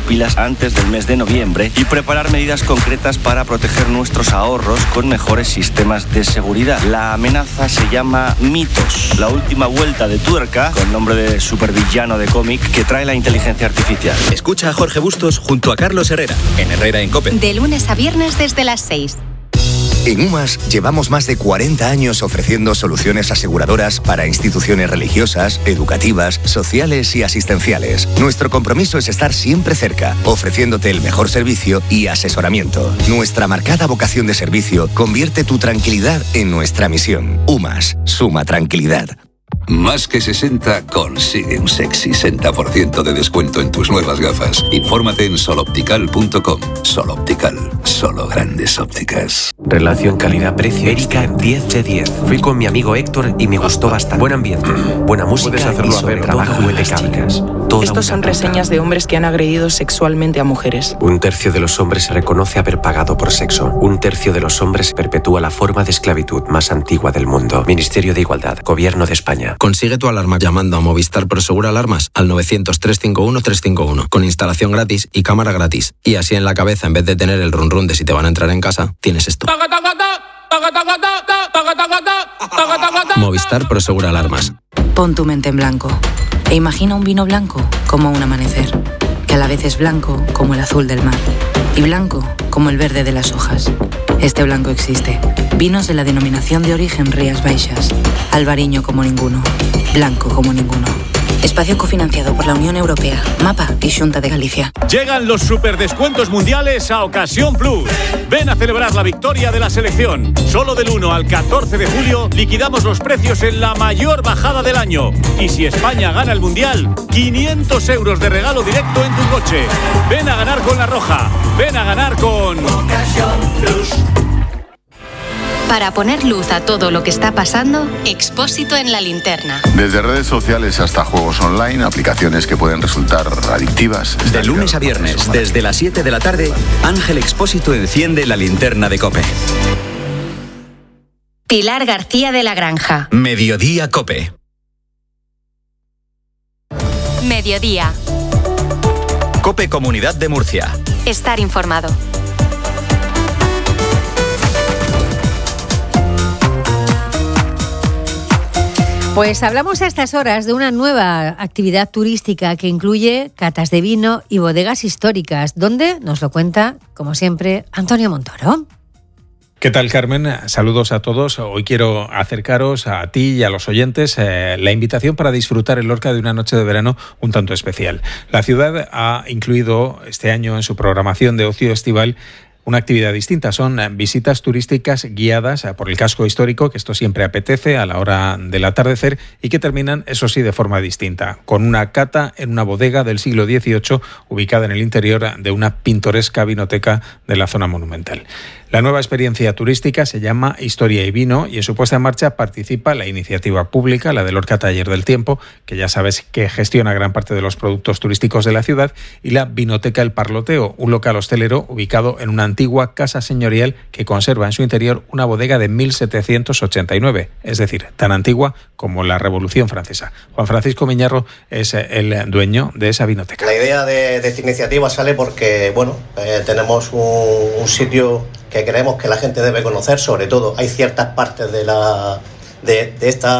pilas antes del mes de noviembre y preparar medidas concretas para proteger nuestros ahorros con mejores sistemas de seguridad. La amenaza se llama mitos, la última vuelta de tuerca, con nombre de supervillano de cómic, que trae la inteligencia artificial. Escucha a Jorge Bustos junto a Carlos Herrera, en Herrera en COPE. De lunes a viernes desde las 6. En UMAS llevamos más de 40 años ofreciendo soluciones aseguradoras para instituciones religiosas, educativas, sociales y asistenciales. Nuestro compromiso es estar siempre cerca, ofreciéndote el mejor servicio y asesoramiento. Nuestra marcada vocación de servicio convierte tu tranquilidad en nuestra misión. UMAS, suma tranquilidad. Más que 60 consigue un sexy 60% de descuento en tus nuevas gafas. Infórmate en soloptical.com. Soloptical, solo grandes ópticas. Relación calidad-precio. Erika, 10 de 10. Fui con mi amigo Héctor y me gustó bastante. Buen ambiente, buena música y sobre trabajo impecable. Estos son reseñas de hombres que han agredido sexualmente a mujeres. 1/3 de los hombres se reconoce haber pagado por sexo. 1/3 de los hombres perpetúa la forma de esclavitud más antigua del mundo. Ministerio de Igualdad, Gobierno de España. Consigue tu alarma llamando a Movistar Prosegur Alarmas al 900-351-351 con instalación gratis y cámara gratis. Y así en la cabeza, en vez de tener el run run de si te van a entrar en casa, tienes esto. Movistar Prosegur Alarmas. Pon tu mente en blanco e imagina un vino blanco como un amanecer, que a la vez es blanco como el azul del mar y blanco como el verde de las hojas. Este blanco existe. Vinos de la denominación de origen Rías Baixas. Albariño como ninguno. Blanco como ninguno. Espacio cofinanciado por la Unión Europea, MAPA y Xunta de Galicia. Llegan los superdescuentos mundiales a Ocasión Plus. Ven a celebrar la victoria de la selección. Solo del 1 al 14 de julio liquidamos los precios en la mayor bajada del año. Y si España gana el mundial, 500 euros de regalo directo en tu coche. Ven a ganar con La Roja. Ven a ganar con Ocasión Plus. Para poner luz a todo lo que está pasando, Expósito en la linterna. Desde redes sociales hasta juegos online, aplicaciones que pueden resultar adictivas. De lunes a viernes, desde las 7 de la tarde, Ángel Expósito enciende la linterna de COPE. Pilar García de la Granja. Mediodía COPE. Mediodía. COPE Comunidad de Murcia. Estar informado. Pues hablamos a estas horas de una nueva actividad turística que incluye catas de vino y bodegas históricas, donde nos lo cuenta, como siempre, Antonio Montoro. ¿Qué tal, Carmen? Saludos a todos. Hoy quiero acercaros a ti y a los oyentes la invitación para disfrutar en Lorca de una noche de verano un tanto especial. La ciudad ha incluido este año en su programación de ocio estival una actividad distinta. Son visitas turísticas guiadas por el casco histórico, que esto siempre apetece a la hora del atardecer y que terminan, eso sí, de forma distinta, con una cata en una bodega del siglo XVIII ubicada en el interior de una pintoresca vinoteca de la zona monumental. La nueva experiencia turística se llama Historia y Vino y en su puesta en marcha participa la iniciativa pública, la de Lorca Taller del Tiempo, que ya sabes que gestiona gran parte de los productos turísticos de la ciudad, y la Vinoteca El Parloteo, un local hostelero ubicado en una antigua casa señorial que conserva en su interior una bodega de 1789, es decir, tan antigua como la Revolución Francesa. Juan Francisco Miñarro es el dueño de esa vinoteca. La idea de esta iniciativa sale porque, tenemos un sitio que creemos que la gente debe conocer. Sobre todo hay ciertas partes de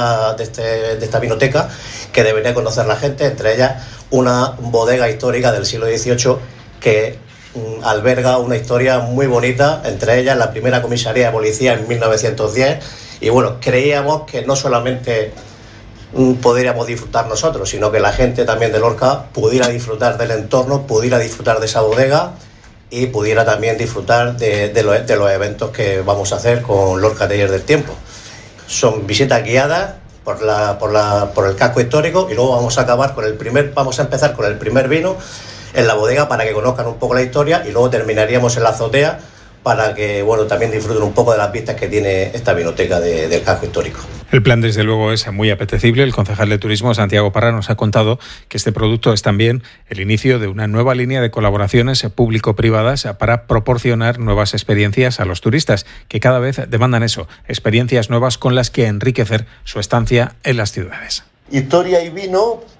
esta vinoteca que debería conocer la gente, entre ellas una bodega histórica del siglo XVIII que alberga una historia muy bonita, entre ellas la primera comisaría de policía en 1910, y creíamos que no solamente podríamos disfrutar nosotros, sino que la gente también de Lorca pudiera disfrutar del entorno, pudiera disfrutar de esa bodega y pudiera también disfrutar de los eventos que vamos a hacer con Lorca Taller del Tiempo. Son visitas guiadas por el casco histórico y luego vamos a empezar con el primer vino en la bodega para que conozcan un poco la historia y luego terminaríamos en la azotea para que también disfruten un poco de las vistas que tiene esta vinoteca del casco histórico. El plan, desde luego, es muy apetecible. El concejal de Turismo, Santiago Parra, nos ha contado que este producto es también el inicio de una nueva línea de colaboraciones público-privadas para proporcionar nuevas experiencias a los turistas, que cada vez demandan eso, experiencias nuevas con las que enriquecer su estancia en las ciudades. Historia y Vino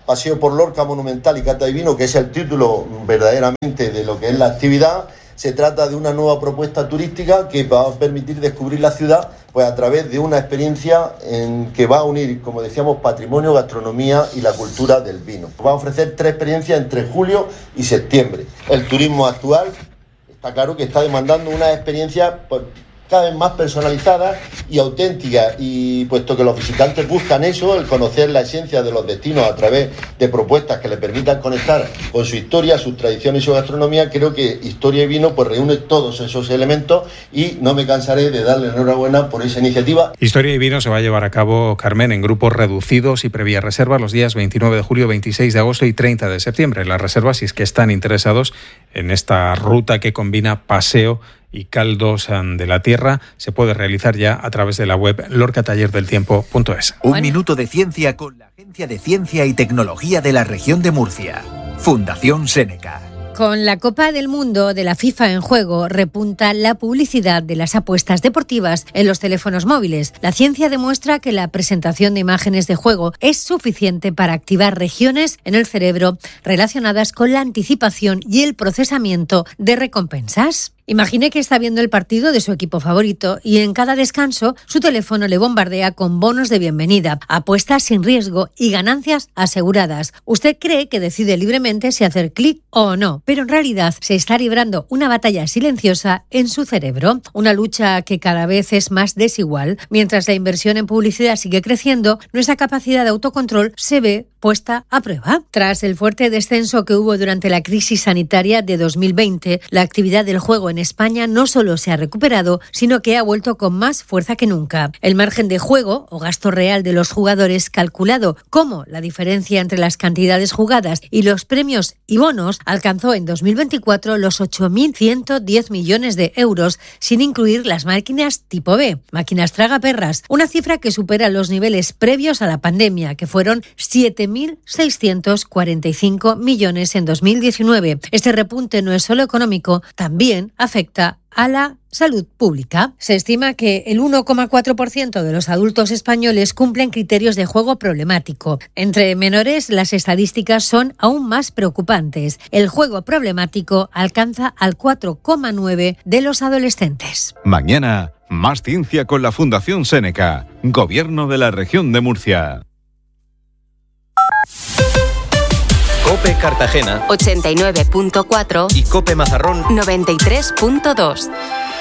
Paseo por Lorca Monumental y Cata de Vino, que es el título verdaderamente de lo que es la actividad. Se trata de una nueva propuesta turística que va a permitir descubrir la ciudad pues a través de una experiencia en que va a unir, como decíamos, patrimonio, gastronomía y la cultura del vino. Va a ofrecer 3 experiencias entre julio y septiembre. El turismo actual está claro que está demandando una experiencia pues, cada vez más personalizadas y auténticas, y puesto que los visitantes buscan eso, el conocer la esencia de los destinos a través de propuestas que les permitan conectar con su historia, sus tradiciones y su gastronomía, creo que Historia y Vino pues reúne todos esos elementos y no me cansaré de darle enhorabuena por esa iniciativa. Historia y Vino se va a llevar a cabo, Carmen, en grupos reducidos y previa reserva los días 29 de julio, 26 de agosto y 30 de septiembre. Las reservas, si es que están interesados en esta ruta que combina paseo y caldos de la tierra, se puede realizar ya a través de la web lorcatallerdeltiempo.es. Un minuto de ciencia con la Agencia de Ciencia y Tecnología de la Región de Murcia. Fundación Seneca. Con la Copa del Mundo de la FIFA en juego, repunta la publicidad de las apuestas deportivas en los teléfonos móviles. La ciencia demuestra que la presentación de imágenes de juego es suficiente para activar regiones en el cerebro relacionadas con la anticipación y el procesamiento de recompensas. Imagine que está viendo el partido de su equipo favorito y en cada descanso su teléfono le bombardea con bonos de bienvenida, apuestas sin riesgo y ganancias aseguradas. Usted cree que decide libremente si hacer clic o no, pero en realidad se está librando una batalla silenciosa en su cerebro, una lucha que cada vez es más desigual. Mientras la inversión en publicidad sigue creciendo, nuestra capacidad de autocontrol se ve puesta a prueba. Tras el fuerte descenso que hubo durante la crisis sanitaria de 2020, la actividad del juego en España no solo se ha recuperado, sino que ha vuelto con más fuerza que nunca. El margen de juego o gasto real de los jugadores, calculado como la diferencia entre las cantidades jugadas y los premios y bonos, alcanzó en 2024 los 8.110 millones de euros, sin incluir las máquinas tipo B, máquinas tragaperras, una cifra que supera los niveles previos a la pandemia, que fueron 7.645 millones en 2019. Este repunte no es solo económico, también afecta a la salud pública. Se estima que el 1,4% de los adultos españoles cumplen criterios de juego problemático. Entre menores, las estadísticas son aún más preocupantes. El juego problemático alcanza al 4,9% de los adolescentes. Mañana, más ciencia con la Fundación Seneca, Gobierno de la Región de Murcia. COPE Cartagena 89.4 y COPE Mazarrón 93.2.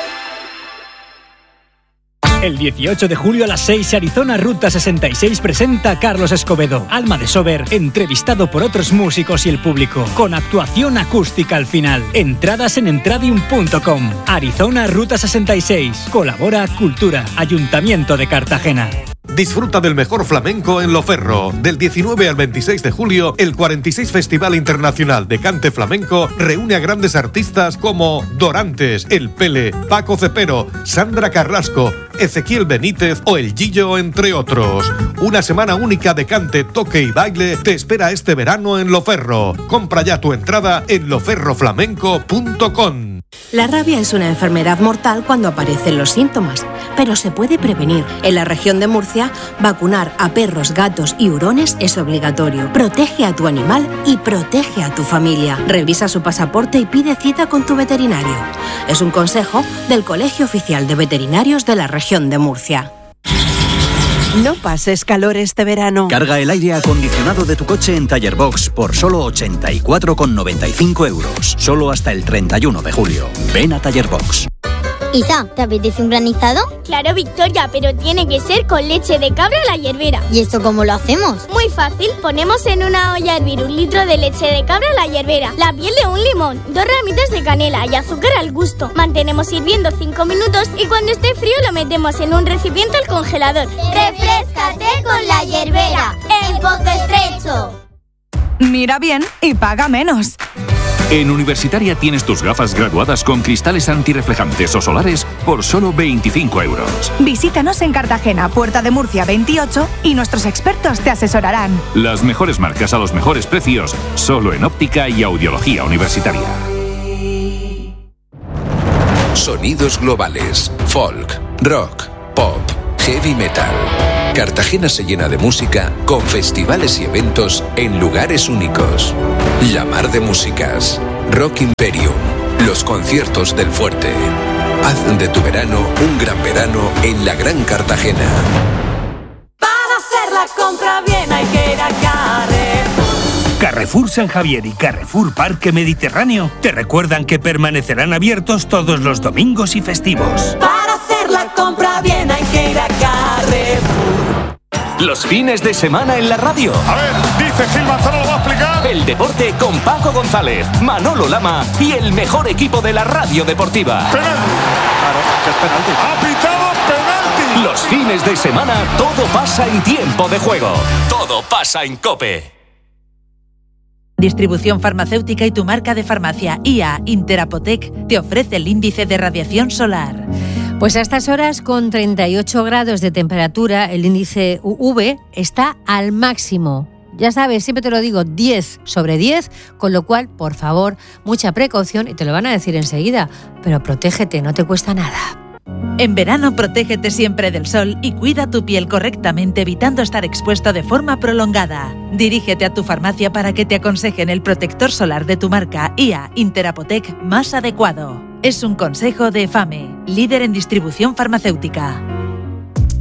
El 18 de julio a las 6, Arizona Ruta 66 presenta a Carlos Escobedo, Alma de Sober, entrevistado por otros músicos y el público, con actuación acústica al final. Entradas en entradium.com. Arizona Ruta 66. Colabora Cultura, Ayuntamiento de Cartagena. Disfruta del mejor flamenco en Loferro. Del 19 al 26 de julio, el 46 Festival Internacional de Cante Flamenco reúne a grandes artistas como Dorantes, El Pele, Paco Cepero, Sandra Carrasco, Ezequiel Benítez o El Gillo, entre otros. Una semana única de cante, toque y baile te espera este verano en Loferro. Compra ya tu entrada en loferroflamenco.com. La rabia es una enfermedad mortal cuando aparecen los síntomas, pero se puede prevenir. En la región de Murcia, vacunar a perros, gatos y hurones es obligatorio. Protege a tu animal y protege a tu familia. Revisa su pasaporte y pide cita con tu veterinario. Es un consejo del Colegio Oficial de Veterinarios de la región de Murcia. No pases calor este verano. Carga el aire acondicionado de tu coche en Tallerbox por solo 84,95 euros. Solo hasta el 31 de julio. Ven a Tallerbox. Isa, ¿te apetece un granizado? Claro, Victoria, pero tiene que ser con leche de cabra a la hierbera. ¿Y esto cómo lo hacemos? Muy fácil, ponemos en una olla a hervir 1 litro de leche de cabra a la hierbera, la piel de un limón, 2 ramitas de canela y azúcar al gusto. Mantenemos hirviendo 5 minutos y cuando esté frío lo metemos en un recipiente al congelador. ¡Refréscate con la hierbera! ¡En Pozo Estrecho! Mira bien y paga menos. En Universitaria tienes tus gafas graduadas con cristales antirreflejantes o solares por solo 25 euros. Visítanos en Cartagena, Puerta de Murcia 28 y nuestros expertos te asesorarán. Las mejores marcas a los mejores precios, solo en óptica y audiología universitaria. Sonidos globales, folk, rock, pop, heavy metal. Cartagena se llena de música con festivales y eventos en lugares únicos. La Mar de Músicas, Rock Imperium, los conciertos del Fuerte. Haz de tu verano un gran verano en la Gran Cartagena. Para hacer la compra bien hay que ir a Carrefour. Carrefour San Javier y Carrefour Parque Mediterráneo te recuerdan que permanecerán abiertos todos los domingos y festivos. Para hacer la compra bien hay que ir a Carrefour. Los fines de semana en la radio. A ver, dice Gil Manzano, lo va a explicar. El deporte con Paco González, Manolo Lama y el mejor equipo de la radio deportiva. Penalti. Claro, es penalti. Ha pitado penalti. Los fines de semana todo pasa en tiempo de juego. Todo pasa en COPE. Distribución farmacéutica y tu marca de farmacia IA Interapotec te ofrece el índice de radiación solar. Pues a estas horas, con 38 grados de temperatura, el índice UV está al máximo. Ya sabes, siempre te lo digo, 10 sobre 10, con lo cual, por favor, mucha precaución, y te lo van a decir enseguida, pero protégete, no te cuesta nada. En verano, protégete siempre del sol y cuida tu piel correctamente, evitando estar expuesto de forma prolongada. Dirígete a tu farmacia para que te aconsejen el protector solar de tu marca IA Interapotec más adecuado. Es un consejo de FAME, líder en distribución farmacéutica.